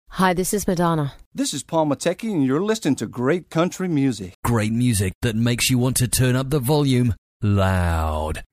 Hi, this is Madonna. This is Paul Matecki, and you're listening to great country music. Great music that makes you want to turn up the volume loud.